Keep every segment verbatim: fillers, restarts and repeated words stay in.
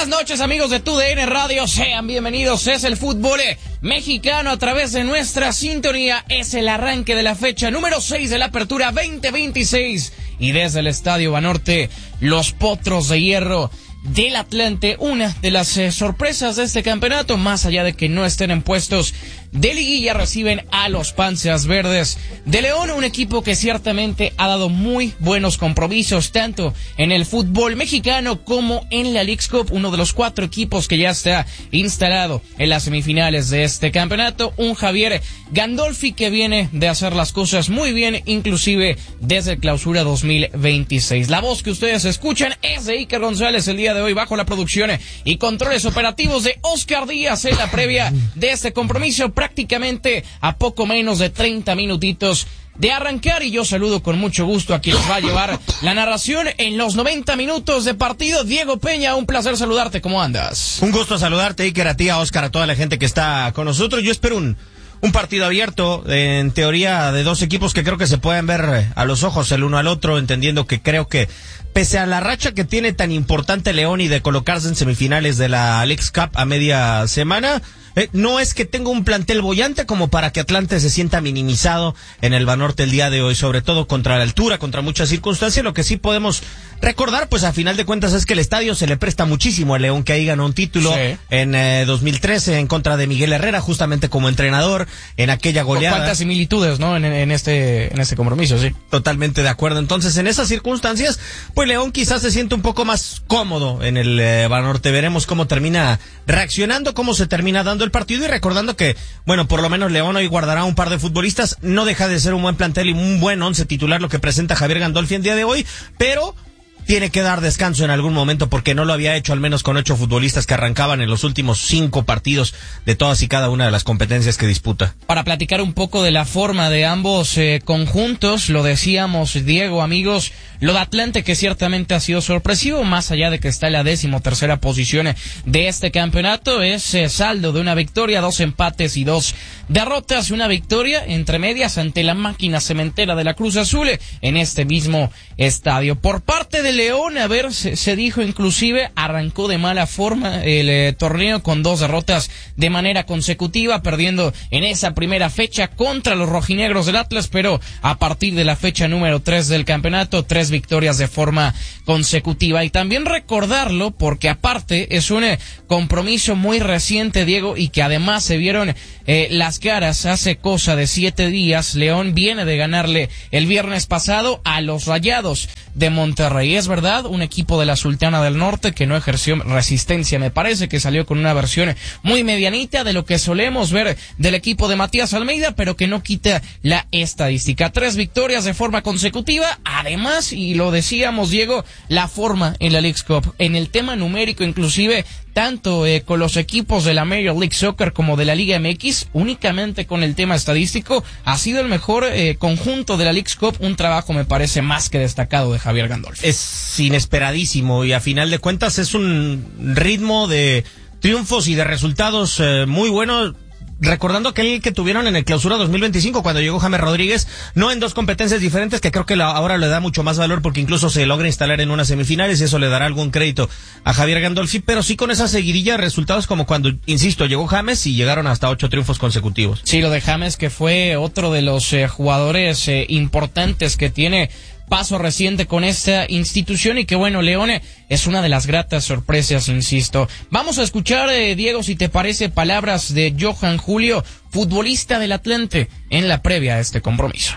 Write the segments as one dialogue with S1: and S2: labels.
S1: noches, amigos de T U D N Radio, sean bienvenidos. Es el fútbol mexicano a través de nuestra sintonía. Es el arranque de la fecha número seis de la apertura veinte veintiséis. Y desde el Estadio Banorte, los Potros de Hierro del Atlante, una de las eh, sorpresas de este campeonato, más allá de que no estén en puestos de liguilla, reciben a los Panzas Verdes de León, un equipo que ciertamente ha dado muy buenos compromisos, tanto en el fútbol mexicano como en la Leagues Cup, uno de los cuatro equipos que ya está instalado en las semifinales de este campeonato, un Javier Gandolfi que viene de hacer las cosas muy bien, inclusive desde el clausura dos mil veintiséis. La voz que ustedes escuchan es de Iker González el día de hoy, bajo la producción y controles operativos de Oscar Díaz en la previa de este compromiso, prácticamente a poco menos de treinta minutitos de arrancar, y yo saludo con mucho gusto a quien nos va a llevar la narración en los noventa minutos de partido. Diego Peña, un placer saludarte, ¿cómo andas?
S2: Un gusto saludarte, Iker, a ti, a Oscar, a toda la gente que está con nosotros. Yo espero un, un partido abierto, en teoría, de dos equipos que creo que se pueden ver a los ojos el uno al otro, entendiendo que creo que pese a la racha que tiene tan importante León y de colocarse en semifinales de la Leagues Cup a media semana, Eh, no es que tenga un plantel boyante como para que Atlante se sienta minimizado en el Banorte el día de hoy, sobre todo contra la altura, contra muchas circunstancias. Lo que sí podemos recordar, pues a final de cuentas, es que el estadio se le presta muchísimo a León, que ahí ganó un título sí. en eh, dos mil trece en contra de Miguel Herrera, justamente como entrenador, en aquella goleada.
S1: ¿Cuántas similitudes, no? En, en este en este compromiso, sí.
S2: Totalmente de acuerdo. Entonces, en esas circunstancias, pues León quizás se siente un poco más cómodo en el eh, Banorte. Veremos cómo termina reaccionando, cómo se termina dando el partido, y recordando que, bueno, por lo menos León hoy guardará un par de futbolistas. No deja de ser un buen plantel y un buen once titular lo que presenta Javier Gandolfi el día de hoy, pero tiene que dar descanso en algún momento, porque no lo había hecho al menos con ocho futbolistas que arrancaban en los últimos cinco partidos de todas y cada una de las competencias que disputa.
S1: Para platicar un poco de la forma de ambos eh, conjuntos, lo decíamos, Diego, amigos, lo de Atlante, que ciertamente ha sido sorpresivo, más allá de que está en la décimo tercera posición de este campeonato, es eh, saldo de una victoria, dos empates y dos derrotas, una victoria entre medias ante la máquina cementera de la Cruz Azul en este mismo estadio. Por parte de León, a ver, se, se dijo inclusive, arrancó de mala forma el eh, torneo con dos derrotas de manera consecutiva, perdiendo en esa primera fecha contra los rojinegros del Atlas, pero a partir de la fecha número tres del campeonato, tres victorias de forma consecutiva. Y también recordarlo, porque aparte es un eh, compromiso muy reciente, Diego, y que además se vieron eh, las caras hace cosa de siete días. León viene de ganarle el viernes pasado a los Rayados de Monterrey. Es verdad, un equipo de la Sultana del Norte que no ejerció resistencia, me parece, que salió con una versión muy medianita de lo que solemos ver del equipo de Matías Almeida, pero que no quita la estadística. Tres victorias de forma consecutiva, además, y lo decíamos, Diego, la forma en la Leagues Cup, en el tema numérico inclusive, tanto eh, con los equipos de la Major League Soccer como de la Liga M X, únicamente con el tema estadístico, ha sido el mejor eh, conjunto de la Leagues Cup, un trabajo me parece más que destacado de Javier Gandolfi.
S2: Es inesperadísimo, y a final de cuentas es un ritmo de triunfos y de resultados eh, muy buenos. Recordando aquel que tuvieron en el clausura dos mil veinticinco cuando llegó James Rodríguez, no en dos competencias diferentes, que creo que la, ahora le da mucho más valor porque incluso se logra instalar en unas semifinales y eso le dará algún crédito a Javier Gandolfi, pero sí con esa seguidilla de resultados como cuando, insisto, llegó James y llegaron hasta ocho triunfos consecutivos.
S1: Sí, lo de James, que fue otro de los eh, jugadores eh, importantes que tiene paso reciente con esta institución, y que bueno, León es una de las gratas sorpresas, insisto. Vamos a escuchar, eh, Diego, si te parece, palabras de Johan Julio, futbolista del Atlante, en la previa a este compromiso.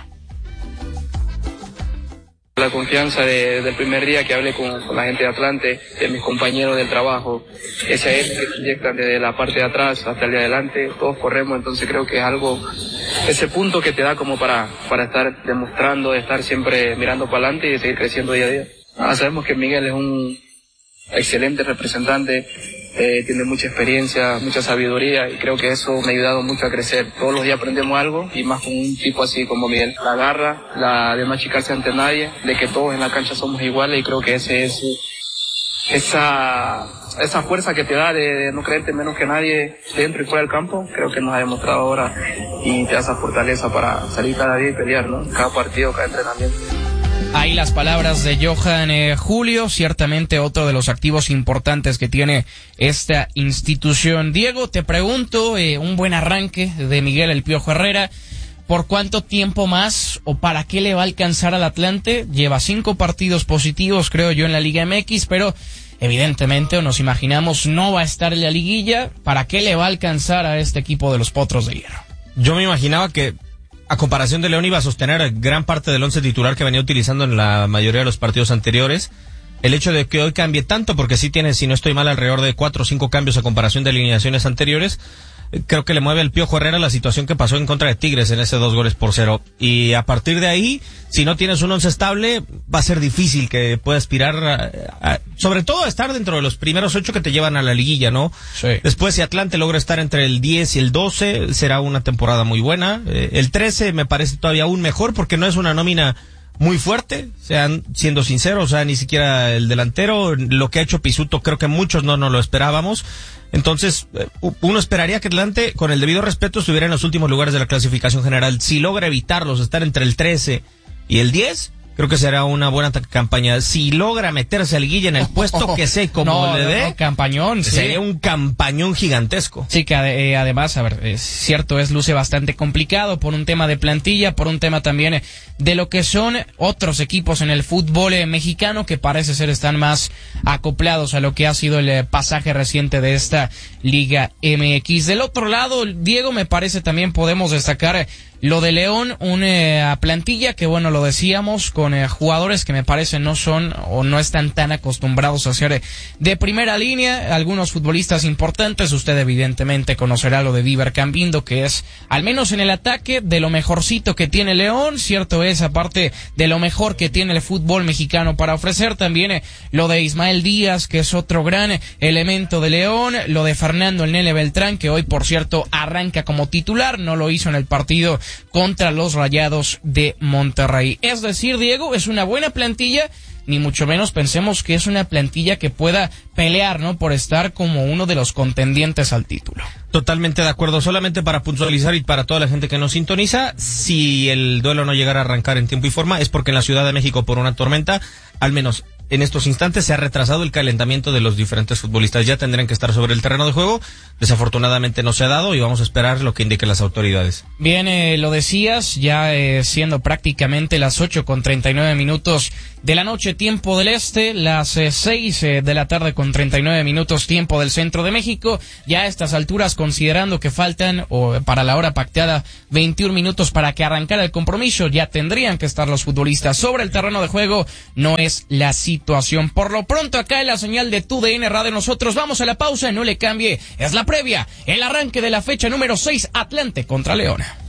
S3: La confianza de, del primer día que hablé con, con la gente de Atlante, de mis compañeros del trabajo, esa es que te inyectan desde la parte de atrás hasta el de adelante, todos corremos, entonces creo que es algo, ese punto que te da como para, para estar demostrando, de estar siempre mirando para adelante y de seguir creciendo día a día. Ah, sabemos que Miguel es un excelente representante, eh, tiene mucha experiencia, mucha sabiduría, y creo que eso me ha ayudado mucho a crecer. Todos los días aprendemos algo, y más con un tipo así como Miguel. La garra, la de no achicarse ante nadie, de que todos en la cancha somos iguales, y creo que ese es esa esa fuerza que te da de, de no creerte menos que nadie dentro y fuera del campo, creo que nos ha demostrado ahora, y te da esa fortaleza para salir cada día y pelear, ¿no? Cada partido, cada entrenamiento.
S1: Ahí las palabras de Johan eh, Julio, ciertamente otro de los activos importantes que tiene esta institución. Diego, te pregunto, eh, un buen arranque de Miguel El Piojo Herrera, ¿por cuánto tiempo más o para qué le va a alcanzar al Atlante? Lleva cinco partidos positivos, creo yo, en la Liga M X, pero evidentemente, o nos imaginamos, no va a estar en la liguilla. ¿Para qué le va a alcanzar a este equipo de los Potros de Hierro?
S2: Yo me imaginaba que, a comparación de León, iba a sostener gran parte del once titular que venía utilizando en la mayoría de los partidos anteriores. El hecho de que hoy cambie tanto, porque sí tiene, si no estoy mal, alrededor de cuatro o cinco cambios a comparación de alineaciones anteriores, creo que le mueve el Piojo Herrera la situación que pasó en contra de Tigres en ese dos goles por cero. Y a partir de ahí, si no tienes un once estable, va a ser difícil que pueda aspirar a, a, sobre todo a estar dentro de los primeros ocho que te llevan a la liguilla, ¿no?
S1: Sí.
S2: Después, si Atlante logra estar entre el diez y el doce, será una temporada muy buena. Eh, el trece me parece todavía aún mejor porque no es una nómina muy fuerte, sean siendo sinceros, o sea, ni siquiera el delantero, lo que ha hecho Pisuto, creo que muchos no nos lo esperábamos. Entonces, uno esperaría que Atlante, con el debido respeto, estuviera en los últimos lugares de la clasificación general. Si logra evitarlos, estar entre el trece y el diez, creo que será una buena campaña. Si logra meterse a liguilla en el puesto que sé como
S1: no,
S2: le dé,
S1: no, no, campañón,
S2: sería
S1: sí.
S2: un campañón gigantesco.
S1: Sí, que eh, además, a ver, es cierto, es luce bastante complicado por un tema de plantilla, por un tema también eh, de lo que son otros equipos en el fútbol eh, mexicano que parece ser están más acoplados a lo que ha sido el eh, pasaje reciente de esta Liga M X. Del otro lado, Diego, me parece también podemos destacar eh, lo de León, una plantilla que, bueno, lo decíamos, con eh, jugadores que me parece no son o no están tan acostumbrados a ser eh, de primera línea. Algunos futbolistas importantes, usted evidentemente conocerá lo de Diver Cambindo, que es, al menos en el ataque, de lo mejorcito que tiene León. Cierto es, aparte de lo mejor que tiene el fútbol mexicano para ofrecer, también eh, lo de Ismael Díaz, que es otro gran elemento de León, lo de Fernando el Nene Beltrán, que hoy, por cierto, arranca como titular, no lo hizo en el partido contra los Rayados de Monterrey. Es decir, Diego, es una buena plantilla, ni mucho menos pensemos que es una plantilla que pueda pelear, ¿no?, por estar como uno de los contendientes al título.
S2: Totalmente de acuerdo. Solamente para puntualizar y para toda la gente que nos sintoniza, si el duelo no llegara a arrancar en tiempo y forma, es porque en la Ciudad de México, por una tormenta, al menos en estos instantes se ha retrasado el calentamiento de los diferentes futbolistas. Ya tendrán que estar sobre el terreno de juego. Desafortunadamente no se ha dado y vamos a esperar lo que indiquen las autoridades.
S1: Bien, eh, lo decías, ya eh, siendo prácticamente las ocho con treinta y nueve minutos de la noche, tiempo del este, las eh, seis eh, de la tarde con treinta y nueve minutos, tiempo del centro de México. Ya a estas alturas, considerando que faltan, o para la hora pactada, veintiún minutos para que arrancara el compromiso, ya tendrían que estar los futbolistas sobre el terreno de juego. No es la situación. Por lo pronto, acá en la señal de Tu D N Radio, nosotros vamos a la pausa, no le cambie, es la previa, el arranque de la fecha número seis, Atlante contra León.